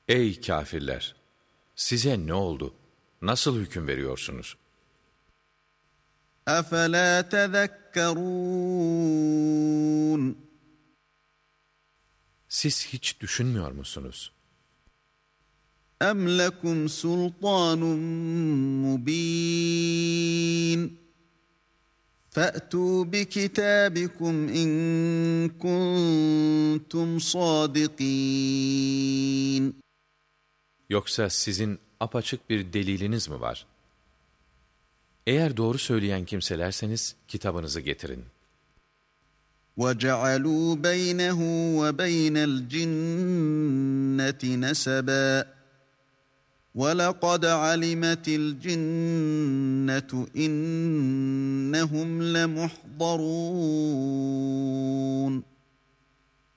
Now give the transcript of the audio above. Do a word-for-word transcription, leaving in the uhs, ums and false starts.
Ey kâfirler! Size ne oldu? Nasıl hüküm veriyorsunuz? أَفَلَا تَذَكَّرُونَ Siz hiç düşünmüyor musunuz? أَمْ لَكُمْ سُلْطَانٌ مُّبِينٌ فَأْتُوا بِكِتَابِكُمْ إِن كُنتُمْ صَادِقِينَ Yoksa sizin apaçık bir deliliniz mi var? Eğer doğru söyleyen kimselerseniz kitabınızı getirin. وَجَعَلُوا بَيْنَهُ وَبَيْنَ الْجِنَّةِ نَسَبًا وَلَقَدْ عَلِمَتِ الْجِنَّةُ إِنَّهُمْ لَمُحْضَرُونَ